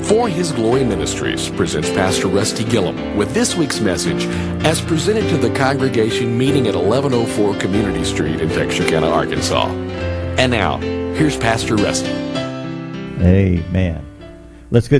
For His Glory Ministries presents Pastor Rusty Gillum with this week's message as presented to the congregation meeting at 1104 Community Street in Texarkana, Arkansas. And now, here's Pastor Rusty. Amen. Let's get